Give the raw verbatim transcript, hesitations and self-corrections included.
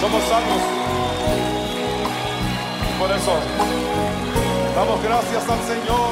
Somos salvos. Por eso damos gracias al Señor.